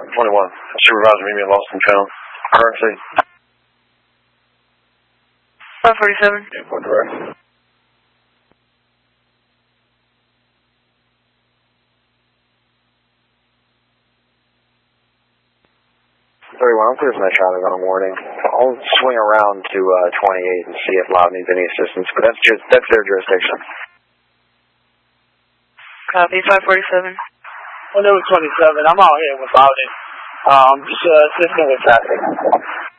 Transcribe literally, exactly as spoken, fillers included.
twenty-one. Supervisor, meet me at Lost and Found. Currency. five forty-seven. Airport direct. thirty-one, I'm clear for that traffic on a warning. I'll swing around to uh, twenty-eight and see if Loud needs any assistance, but that's just that's their jurisdiction. Copy, five forty-seven. Well, there was twenty-seven. I'm out here with Loudon. Um, just uh, assisting with traffic.